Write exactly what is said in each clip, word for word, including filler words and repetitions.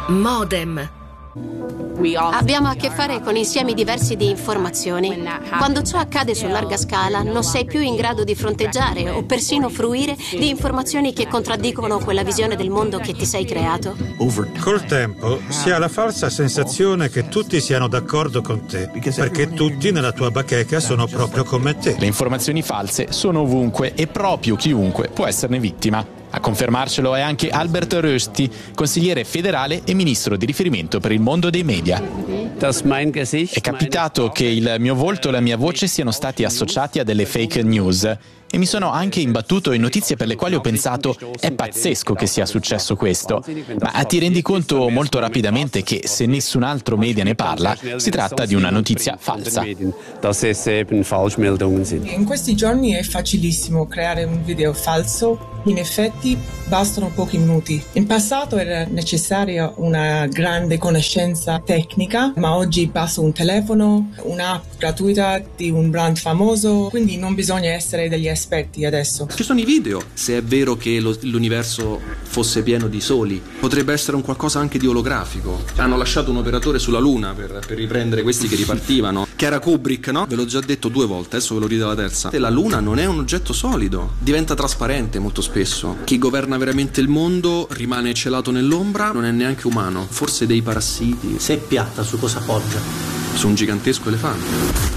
Modem. Abbiamo a che fare con insiemi diversi di informazioni. Quando ciò accade su larga scala, non sei più in grado di fronteggiare o persino fruire di informazioni che contraddicono quella visione del mondo che ti sei creato. Col tempo si ha la falsa sensazione che tutti siano d'accordo con te, perché tutti nella tua bacheca sono proprio come te. Le informazioni false sono ovunque e proprio chiunque può esserne vittima. A confermarcelo è anche Albert Rösti, consigliere federale e ministro di riferimento per il mondo dei media. È capitato che il mio volto e la mia voce siano stati associati a delle fake news e mi sono anche imbattuto in notizie per le quali ho pensato è pazzesco che sia successo questo, ma ti rendi conto molto rapidamente che se nessun altro media ne parla si tratta di una notizia falsa. In questi giorni è facilissimo creare un video falso. In effetti bastano pochi minuti. In passato era necessaria una grande conoscenza tecnica, ma oggi basta un telefono, un'app gratuita di un brand famoso, quindi non bisogna essere degli esperti adesso. Ci sono i video. Se è vero che lo, l'universo fosse pieno di soli, potrebbe essere un qualcosa anche di olografico. Hanno lasciato un operatore sulla Luna per, per riprendere questi che ripartivano, che era Kubrick, no? Ve l'ho già detto due volte, adesso ve lo rido la terza. La Luna non è un oggetto solido, diventa trasparente molto spesso. Chi governa veramente il mondo rimane celato nell'ombra, non è neanche umano, forse dei parassiti. Se è piatta, su cosa poggia? Su un gigantesco elefante.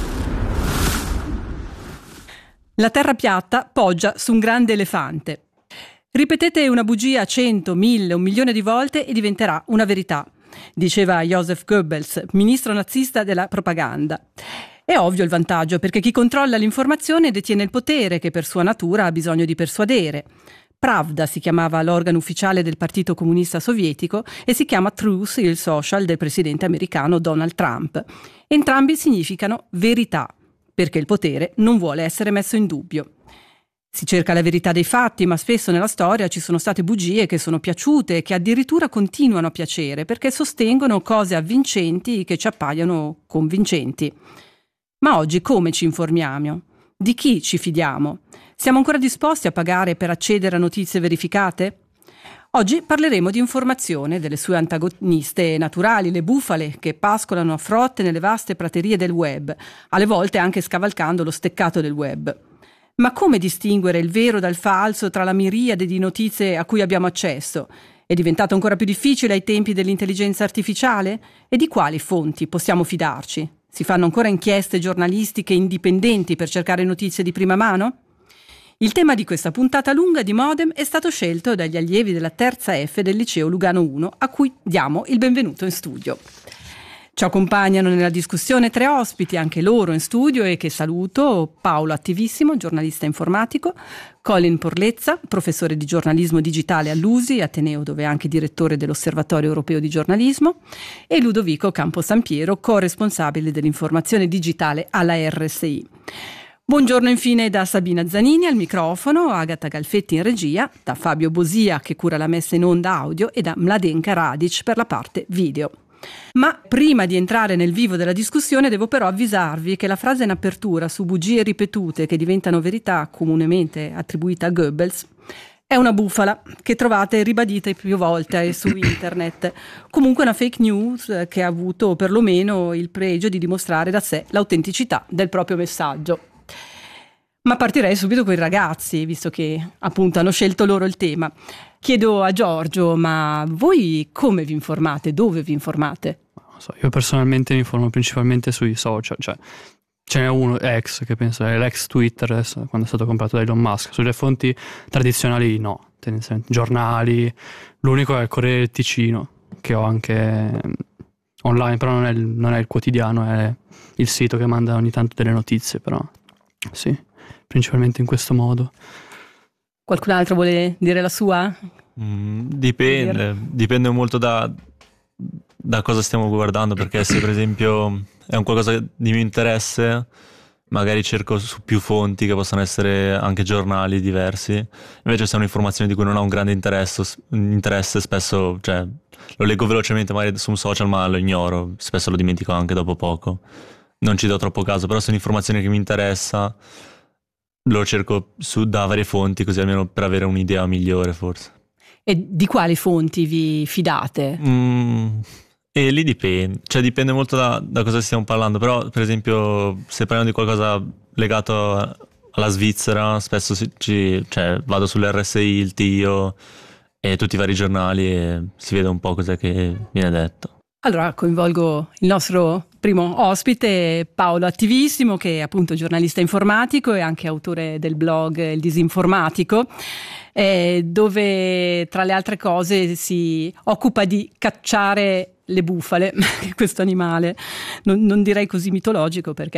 La terra piatta poggia su un grande elefante. Ripetete una bugia cento, mille, un milione di volte e diventerà una verità, diceva Joseph Goebbels, ministro nazista della propaganda. È ovvio il vantaggio, perché chi controlla l'informazione detiene il potere che per sua natura ha bisogno di persuadere. Pravda si chiamava l'organo ufficiale del Partito Comunista Sovietico e si chiama Truth, il social del presidente americano Donald Trump. Entrambi significano verità, perché il potere non vuole essere messo in dubbio. Si cerca la verità dei fatti, ma spesso nella storia ci sono state bugie che sono piaciute e che addirittura continuano a piacere, perché sostengono cose avvincenti che ci appaiono convincenti. Ma oggi come ci informiamo? Di chi ci fidiamo? Siamo ancora disposti a pagare per accedere a notizie verificate? Oggi parleremo di informazione, delle sue antagoniste naturali, le bufale che pascolano a frotte nelle vaste praterie del web, alle volte anche scavalcando lo steccato del web. Ma come distinguere il vero dal falso tra la miriade di notizie a cui abbiamo accesso? È diventato ancora più difficile ai tempi dell'intelligenza artificiale? E di quali fonti possiamo fidarci? Si fanno ancora inchieste giornalistiche indipendenti per cercare notizie di prima mano? Il tema di questa puntata lunga di Modem è stato scelto dagli allievi della terza F del liceo Lugano uno, a cui diamo il benvenuto in studio. Ci accompagnano nella discussione tre ospiti, anche loro in studio, e che saluto: Paolo Attivissimo, giornalista informatico, Colin Porlezza, professore di giornalismo digitale all'U S I, Ateneo dove è anche direttore dell'Osservatorio Europeo di Giornalismo, e Ludovico Camposampiero, corresponsabile dell'informazione digitale alla R S I. Buongiorno infine da Sabina Zanini al microfono, Agata Galfetti in regia, da Fabio Bosia che cura la messa in onda audio e da Mladenka Radic per la parte video. Ma prima di entrare nel vivo della discussione devo però avvisarvi che la frase in apertura su bugie ripetute che diventano verità, comunemente attribuita a Goebbels, è una bufala che trovate ribadita più volte su internet. Comunque una fake news che ha avuto perlomeno il pregio di dimostrare da sé l'autenticità del proprio messaggio. Ma partirei subito con i ragazzi, visto che appunto hanno scelto loro il tema. Chiedo a Giorgio, ma voi come vi informate? Dove vi informate? Non so, io personalmente mi informo principalmente sui social, cioè ce n'è uno, X, che penso è l'ex Twitter adesso, quando è stato comprato da Elon Musk. Sulle fonti tradizionali no, tendenzialmente giornali, l'unico è il Corriere del Ticino, che ho anche online, però non è il, non è il quotidiano, è il sito che manda ogni tanto delle notizie, però sì, principalmente in questo modo. Qualcun altro vuole dire la sua? Mm, dipende, dipende molto da, da cosa stiamo guardando, perché se per esempio è un qualcosa di mio interesse, magari cerco su più fonti che possono essere anche giornali diversi. Invece se è un'informazione di cui non ho un grande interesse, interesse spesso, cioè, lo leggo velocemente magari su un social ma lo ignoro, spesso lo dimentico anche dopo poco, non ci do troppo caso. Però se è un'informazione che mi interessa lo cerco su, da varie fonti, così almeno per avere un'idea migliore forse. E di quali fonti vi fidate? Mm, e lì dipende, cioè dipende molto da, da cosa stiamo parlando, però per esempio se parliamo di qualcosa legato alla Svizzera, spesso si, ci, cioè, vado sull'R S I, il T I O e tutti i vari giornali e si vede un po' cos'è che viene detto. Allora coinvolgo il nostro primo ospite, Paolo Attivissimo, che è appunto giornalista informatico e anche autore del blog Il Disinformatico, eh, dove tra le altre cose si occupa di cacciare le bufale, questo animale, non, non direi così mitologico perché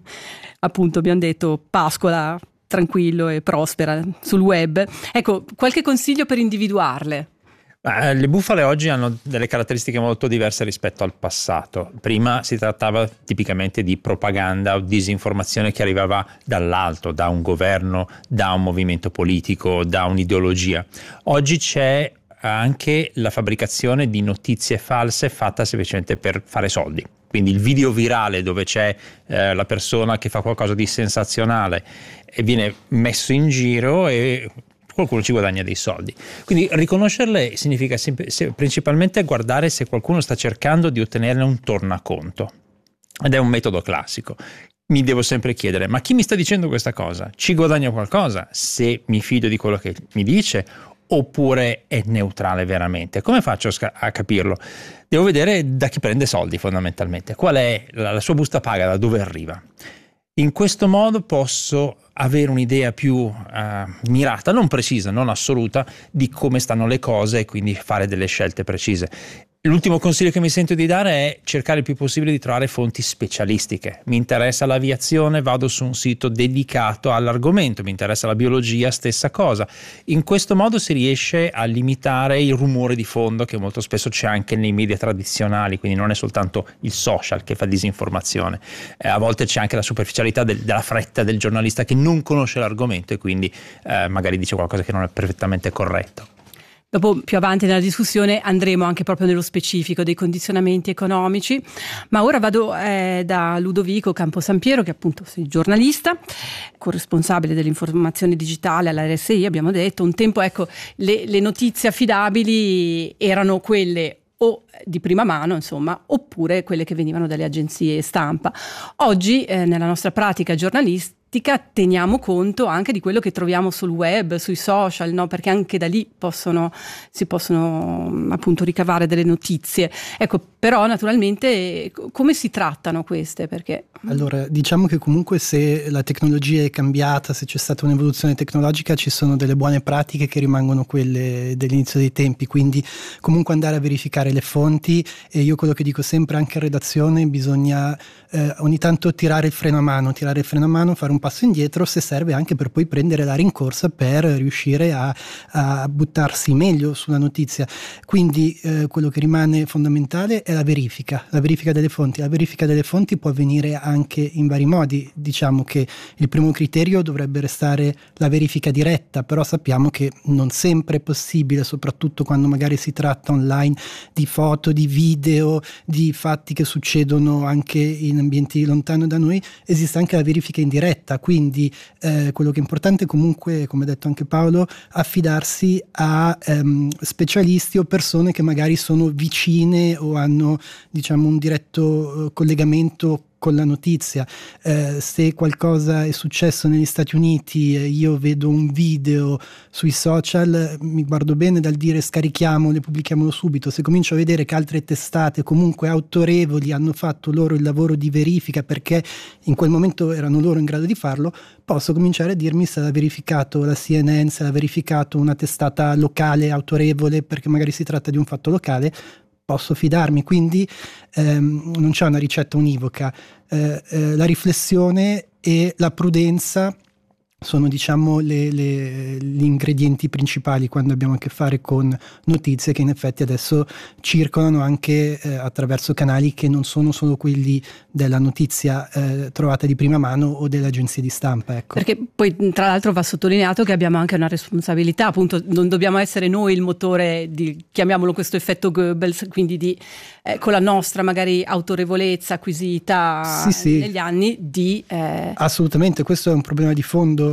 appunto abbiamo detto pascola tranquillo e prospera sul web. Ecco, qualche consiglio per individuarle? Le bufale oggi hanno delle caratteristiche molto diverse rispetto al passato. Prima si trattava tipicamente di propaganda o disinformazione che arrivava dall'alto, da un governo, da un movimento politico, da un'ideologia. Oggi c'è anche la fabbricazione di notizie false fatta semplicemente per fare soldi. Quindi il video virale dove c'è eh, la persona che fa qualcosa di sensazionale e viene messo in giro e qualcuno ci guadagna dei soldi. Quindi riconoscerle significa sem- se, principalmente guardare se qualcuno sta cercando di ottenerne un tornaconto. Ed è un metodo classico. Mi devo sempre chiedere, ma chi mi sta dicendo questa cosa? Ci guadagna qualcosa se mi fido di quello che mi dice? Oppure è neutrale veramente? Come faccio a capirlo? Devo vedere da chi prende soldi fondamentalmente. Qual è la, la sua busta paga, da dove arriva? In questo modo posso avere un'idea più uh, mirata, non precisa, non assoluta, di come stanno le cose e quindi fare delle scelte precise. L'ultimo consiglio che mi sento di dare è cercare il più possibile di trovare fonti specialistiche. Mi interessa l'aviazione, vado su un sito dedicato all'argomento, mi interessa la biologia, stessa cosa. In questo modo si riesce a limitare il rumore di fondo che molto spesso c'è anche nei media tradizionali, quindi non è soltanto il social che fa disinformazione. Eh, a volte c'è anche la superficialità del, della fretta del giornalista che non conosce l'argomento e quindi eh, magari dice qualcosa che non è perfettamente corretto. Dopo, più avanti nella discussione, andremo anche proprio nello specifico dei condizionamenti economici, ma ora vado eh, da Ludovico Camposampiero, che appunto è giornalista, corresponsabile dell'informazione digitale alla R S I, abbiamo detto. Un tempo, ecco, le, le notizie affidabili erano quelle o di prima mano, insomma, oppure quelle che venivano dalle agenzie stampa. Oggi, eh, nella nostra pratica giornalistica, teniamo conto anche di quello che troviamo sul web, sui social, no? Perché anche da lì possono, si possono appunto ricavare delle notizie. Ecco, però naturalmente come si trattano queste? Perché... Allora, diciamo che comunque se la tecnologia è cambiata, se c'è stata un'evoluzione tecnologica, ci sono delle buone pratiche che rimangono quelle dell'inizio dei tempi, quindi comunque andare a verificare le fonti. E io quello che dico sempre anche in redazione, bisogna eh, ogni tanto tirare il freno a mano, tirare il freno a mano, fare un passo indietro se serve, anche per poi prendere la rincorsa per riuscire a, a buttarsi meglio sulla notizia. Quindi eh, quello che rimane fondamentale è la verifica, la verifica delle fonti. La verifica delle fonti può avvenire anche in vari modi. Diciamo che il primo criterio dovrebbe restare la verifica diretta, però sappiamo che non sempre è possibile, soprattutto quando magari si tratta online di foto, di video, di fatti che succedono anche in ambienti lontani da noi. Esiste anche la verifica indiretta, quindi eh, quello che è importante comunque, come ha detto anche Paolo, affidarsi a ehm, specialisti o persone che magari sono vicine o hanno, diciamo, un diretto eh, collegamento con la notizia. Eh, se qualcosa è successo negli Stati Uniti e io vedo un video sui social, mi guardo bene dal dire scarichiamolo e pubblichiamolo subito. Se comincio a vedere che altre testate comunque autorevoli hanno fatto loro il lavoro di verifica perché in quel momento erano loro in grado di farlo, posso cominciare a dirmi se l'ha verificato la C N N, se l'ha verificato una testata locale autorevole perché magari si tratta di un fatto locale, posso fidarmi. Quindi ehm, non c'è una ricetta univoca. Eh, eh, la riflessione e la prudenza sono, diciamo, le, le, gli ingredienti principali quando abbiamo a che fare con notizie che in effetti adesso circolano anche eh, attraverso canali che non sono solo quelli della notizia eh, trovata di prima mano o delle agenzie di stampa, ecco. Perché poi tra l'altro va sottolineato che abbiamo anche una responsabilità, appunto non dobbiamo essere noi il motore di, chiamiamolo questo effetto Goebbels, quindi di eh, con la nostra magari autorevolezza acquisita sì, sì. negli anni di... Eh... Assolutamente, questo è un problema di fondo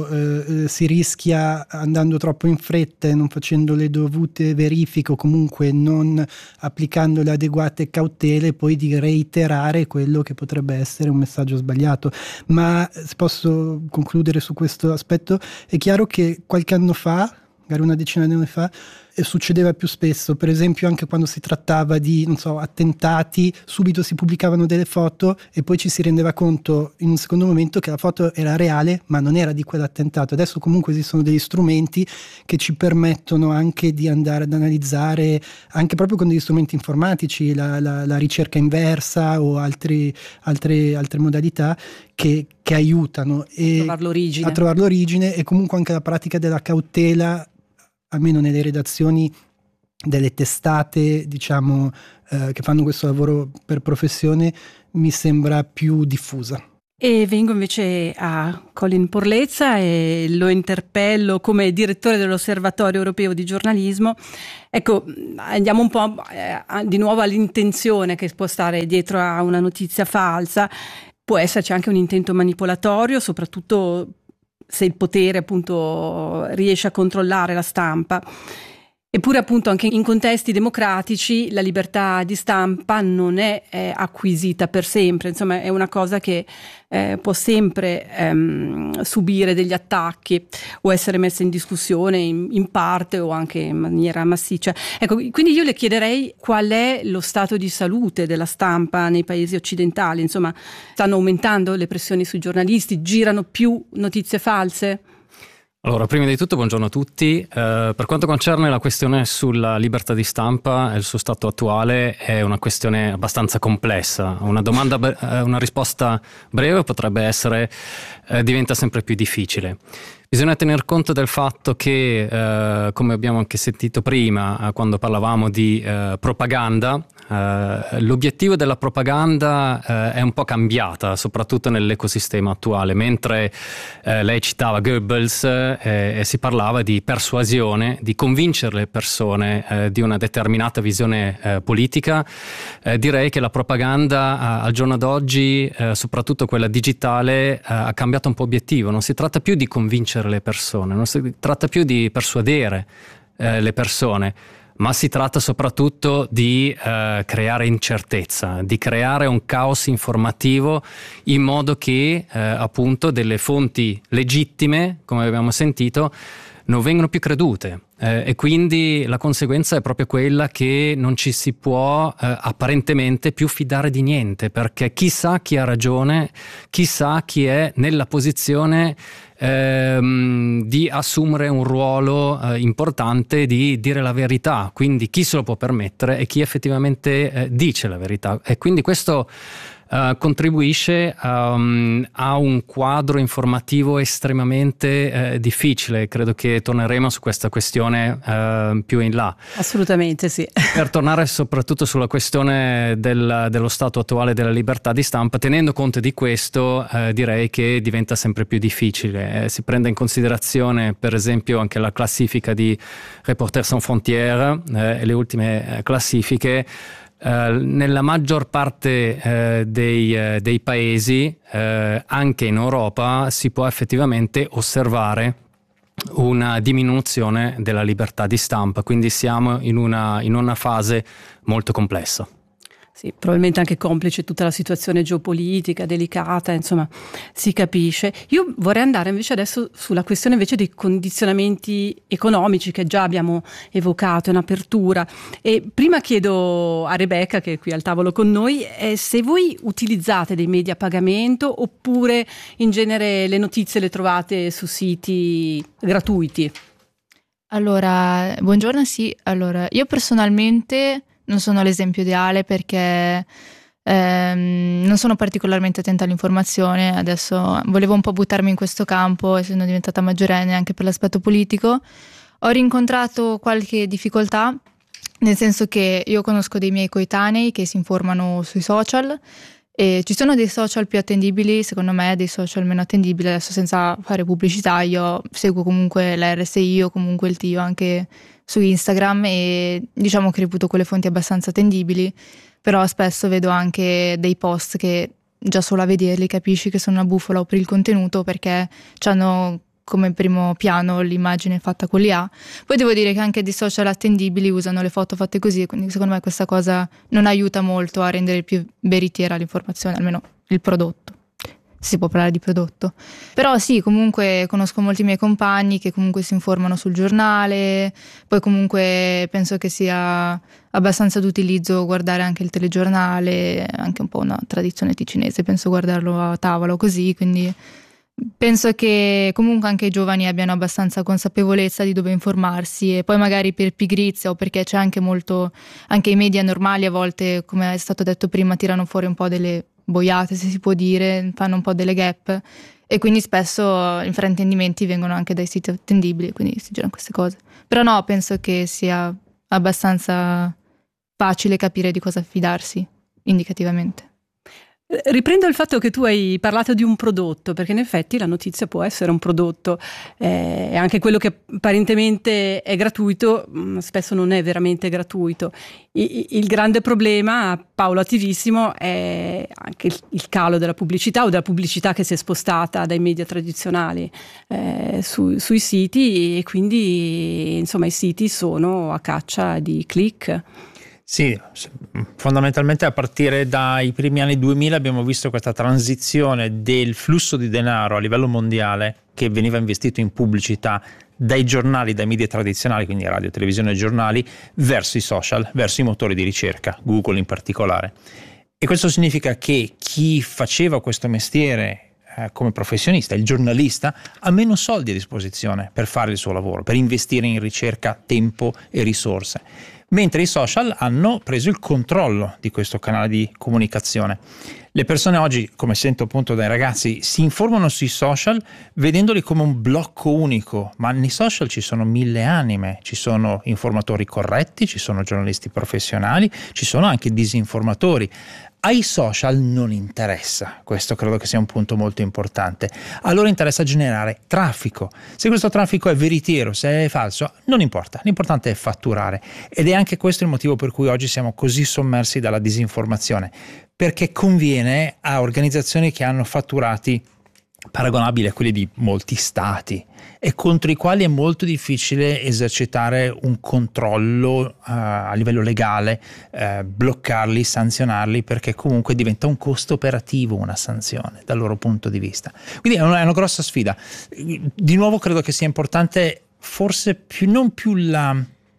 appunto eh, si rischia, andando troppo in fretta e non facendo le dovute verifiche o comunque non applicando le adeguate cautele, poi di reiterare quello che potrebbe essere un messaggio sbagliato. Ma se posso concludere su questo aspetto, è chiaro che qualche anno fa, magari una decina di anni fa, e succedeva più spesso, per esempio anche quando si trattava di, non so, attentati, subito si pubblicavano delle foto e poi ci si rendeva conto in un secondo momento che la foto era reale ma non era di quell'attentato. Adesso comunque esistono degli strumenti che ci permettono anche di andare ad analizzare, anche proprio con degli strumenti informatici, la, la, la ricerca inversa o altri, altre, altre modalità che, che aiutano e a trovare l'origine. a trovare l'origine e comunque anche la pratica della cautela, almeno nelle redazioni delle testate, diciamo, eh, che fanno questo lavoro per professione, mi sembra più diffusa. E vengo invece a Colin Porlezza e lo interpello come direttore dell'Osservatorio Europeo di Giornalismo. Ecco, andiamo un po' eh, di nuovo all'intenzione che può stare dietro a una notizia falsa. Può esserci anche un intento manipolatorio, soprattutto se il potere appunto riesce a controllare la stampa. Eppure appunto anche in contesti democratici la libertà di stampa non è eh, acquisita per sempre, insomma è una cosa che eh, può sempre ehm, subire degli attacchi o essere messa in discussione in, in parte o anche in maniera massiccia. Ecco, quindi io le chiederei qual è lo stato di salute della stampa nei paesi occidentali, insomma stanno aumentando le pressioni sui giornalisti, girano più notizie false? Allora, prima di tutto buongiorno a tutti. Eh, per quanto concerne la questione sulla libertà di stampa e il suo stato attuale, è una questione abbastanza complessa. Una domanda, una risposta breve potrebbe essere eh, diventa sempre più difficile. Bisogna tener conto del fatto che, eh, come abbiamo anche sentito prima, eh, quando parlavamo di eh, propaganda, eh, l'obiettivo della propaganda eh, è un po' cambiata, soprattutto nell'ecosistema attuale. Mentre eh, lei citava Goebbels eh, e si parlava di persuasione, di convincere le persone eh, di una determinata visione eh, politica, eh, direi che la propaganda eh, al giorno d'oggi, eh, soprattutto quella digitale, eh, ha cambiato un po' obiettivo. Non si tratta più di convincere le persone, non si tratta più di persuadere eh, le persone, ma si tratta soprattutto di eh, creare incertezza, di creare un caos informativo in modo che eh, appunto delle fonti legittime, come abbiamo sentito, non vengono più credute. Eh, e quindi la conseguenza è proprio quella che non ci si può eh, apparentemente più fidare di niente, perché chissà chi ha ragione, chissà chi è nella posizione ehm, di assumere un ruolo eh, importante, di dire la verità, quindi chi se lo può permettere e chi effettivamente eh, dice la verità. E quindi questo Uh, contribuisce um, a un quadro informativo estremamente uh, difficile. Credo che torneremo su questa questione uh, più in là. Assolutamente sì. Per tornare soprattutto sulla questione del, dello stato attuale della libertà di stampa, tenendo conto di questo uh, direi che diventa sempre più difficile. Eh, si prende in considerazione per esempio anche la classifica di Reporters Sans Frontières eh, e le ultime eh, classifiche. Uh, nella maggior parte uh, dei, uh, dei paesi, uh, anche in Europa, si può effettivamente osservare una diminuzione della libertà di stampa, quindi siamo in una, in una fase molto complessa. Sì, probabilmente anche complice tutta la situazione geopolitica delicata, insomma, si capisce. Io vorrei andare invece adesso sulla questione invece dei condizionamenti economici che già abbiamo evocato in apertura. E prima chiedo a Rebecca, che è qui al tavolo con noi, eh, se voi utilizzate dei media a pagamento oppure in genere le notizie le trovate su siti gratuiti. Allora, buongiorno, sì. Allora, io personalmente non sono l'esempio ideale perché ehm, non sono particolarmente attenta all'informazione. Adesso volevo un po' buttarmi in questo campo, essendo diventata maggiorenne anche per l'aspetto politico. Ho rincontrato qualche difficoltà, nel senso che io conosco dei miei coetanei che si informano sui social e ci sono dei social più attendibili, secondo me, dei social meno attendibili. Adesso senza fare pubblicità, io seguo comunque la R S I o comunque il Tio anche su Instagram e diciamo che reputo quelle fonti abbastanza attendibili, però spesso vedo anche dei post che già solo a vederli capisci che sono una bufala o per il contenuto, perché hanno come primo piano l'immagine fatta con l'I A. Poi devo dire che anche dei social attendibili usano le foto fatte così, quindi secondo me questa cosa non aiuta molto a rendere più veritiera l'informazione, almeno il prodotto, se si può parlare di prodotto. Però sì, comunque conosco molti miei compagni che comunque si informano sul giornale, poi comunque penso che sia abbastanza d'utilizzo guardare anche il telegiornale, anche un po' una tradizione ticinese, penso guardarlo a tavola o così, quindi penso che comunque anche i giovani abbiano abbastanza consapevolezza di dove informarsi, e poi magari per pigrizia o perché c'è anche molto, anche i media normali a volte, come è stato detto prima, tirano fuori un po' delle boiate, se si può dire, fanno un po' delle gap, e quindi spesso i fraintendimenti vengono anche dai siti attendibili, quindi si girano queste cose. Però no, penso che sia abbastanza facile capire di cosa fidarsi indicativamente. Riprendo il fatto che tu hai parlato di un prodotto, perché in effetti la notizia può essere un prodotto, e eh, anche quello che apparentemente è gratuito spesso non è veramente gratuito. I, il grande problema, Paolo attivissimo, è anche il, il calo della pubblicità o della pubblicità che si è spostata dai media tradizionali eh, su, sui siti, e quindi insomma i siti sono a caccia di click. Sì, fondamentalmente a partire dai primi anni duemila abbiamo visto questa transizione del flusso di denaro a livello mondiale che veniva investito in pubblicità dai giornali, dai media tradizionali, quindi radio, televisione e giornali, verso i social, verso i motori di ricerca, Google in particolare. E questo significa che chi faceva questo mestiere eh, come professionista, il giornalista, ha meno soldi a disposizione per fare il suo lavoro, per investire in ricerca, tempo e risorse. Mentre i social hanno preso il controllo di questo canale di comunicazione. Le persone oggi, come sento appunto dai ragazzi, si informano sui social vedendoli come un blocco unico, ma nei social ci sono mille anime, ci sono informatori corretti, ci sono giornalisti professionali, ci sono anche disinformatori. Ai social non interessa, questo credo che sia un punto molto importante. A loro interessa generare traffico. Se questo traffico è veritiero, se è falso, non importa, l'importante è fatturare. Ed è anche questo il motivo per cui oggi siamo così sommersi dalla disinformazione, perché conviene a organizzazioni che hanno fatturati paragonabili a quelli di molti stati e contro i quali è molto difficile esercitare un controllo uh, a livello legale, uh, bloccarli, sanzionarli, perché comunque diventa un costo operativo una sanzione dal loro punto di vista. Quindi è una, è una grossa sfida. Di nuovo credo che sia importante forse più non più la,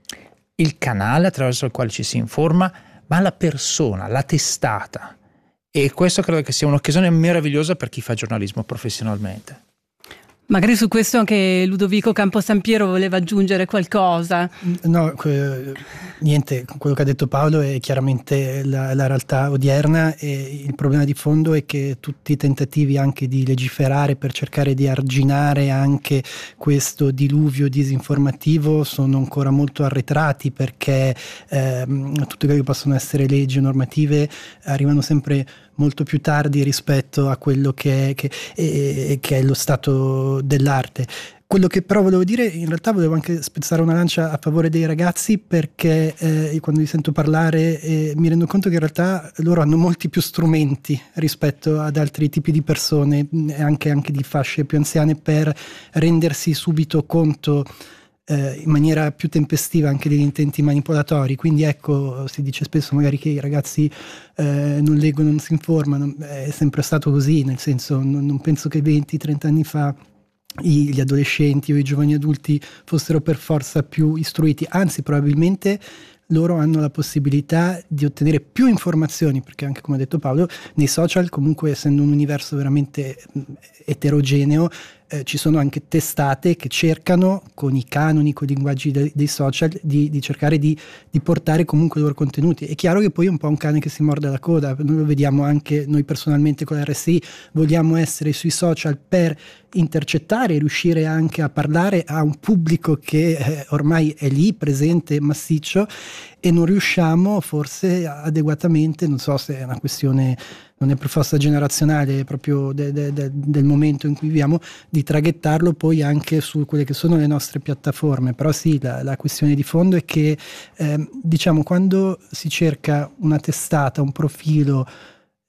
il canale attraverso il quale ci si informa, ma la persona, la testata. E questo credo che sia un'occasione meravigliosa per chi fa giornalismo professionalmente. Magari su questo anche Ludovico Camposampiero voleva aggiungere qualcosa. No, que- niente, quello che ha detto Paolo è chiaramente la, la realtà odierna, e il problema di fondo è che tutti i tentativi anche di legiferare per cercare di arginare anche questo diluvio disinformativo sono ancora molto arretrati, perché ehm, tutte quelle che possono essere leggi o normative arrivano sempre molto più tardi rispetto a quello che è, che, eh, che è lo stato dell'arte. Quello che però volevo dire, in realtà volevo anche spezzare una lancia a favore dei ragazzi, perché eh, quando li sento parlare eh, mi rendo conto che in realtà loro hanno molti più strumenti rispetto ad altri tipi di persone, anche, anche di fasce più anziane, per rendersi subito conto Eh, in maniera più tempestiva anche degli intenti manipolatori. Quindi ecco, si dice spesso magari che i ragazzi eh, non leggono, non si informano, è sempre stato così, nel senso non, non penso che venti trenta anni fa i, gli adolescenti o i giovani adulti fossero per forza più istruiti, anzi probabilmente loro hanno la possibilità di ottenere più informazioni, perché anche come ha detto Paolo, nei social comunque, essendo un universo veramente eterogeneo, eh, ci sono anche testate che cercano con i canoni, con i linguaggi de- dei social di, di cercare di, di portare comunque i loro contenuti. È chiaro che poi è un po' un cane che si morde la coda, noi lo vediamo anche noi personalmente con l'R S I, vogliamo essere sui social per intercettare e riuscire anche a parlare a un pubblico che eh, ormai è lì, presente, massiccio, e non riusciamo forse adeguatamente, non so se è una questione, non è per forza generazionale, è proprio de, de, de, del momento in cui viviamo, di traghettarlo poi anche su quelle che sono le nostre piattaforme. Però sì, la, la questione di fondo è che eh, diciamo, quando si cerca una testata, un profilo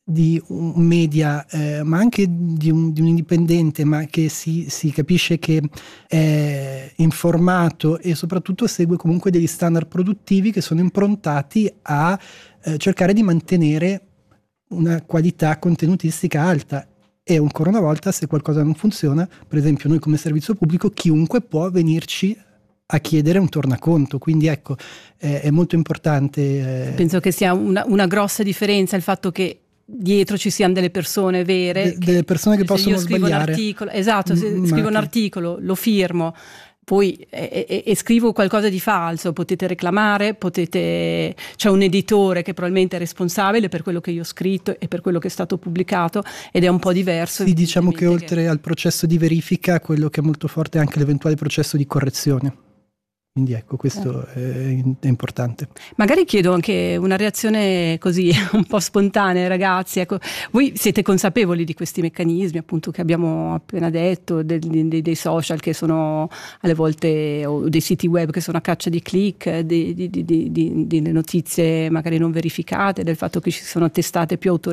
di un media, eh, ma anche di un, di un indipendente, ma che si, si capisce che è informato e soprattutto segue comunque degli standard produttivi che sono improntati a eh, cercare di mantenere una qualità contenutistica alta. E ancora una volta, se qualcosa non funziona, per esempio noi come servizio pubblico, chiunque può venirci a chiedere un tornaconto, quindi ecco, eh, è molto importante. Eh, Penso che sia una, una grossa differenza il fatto che dietro ci siano delle persone vere, de- delle persone che se possono io scrivo sbagliare. Un articolo, esatto, se M- scrivo ma un che... articolo, lo firmo, poi e, e, e scrivo qualcosa di falso, potete reclamare, potete, c'è un editore che probabilmente è responsabile per quello che io ho scritto e per quello che è stato pubblicato, ed è un po' diverso. Sì, diciamo che oltre che... al processo di verifica, quello che è molto forte è anche l'eventuale processo di correzione. Quindi ecco, questo eh. è, è importante. Magari chiedo anche una reazione così un po' spontanea, ragazzi. Ecco, voi siete consapevoli di questi meccanismi, appunto, che abbiamo appena detto, dei, dei, dei social che sono alle volte, o dei siti web che sono a caccia di click, di, di, di, di, di, di notizie magari non verificate, del fatto che ci sono testate più autorevoli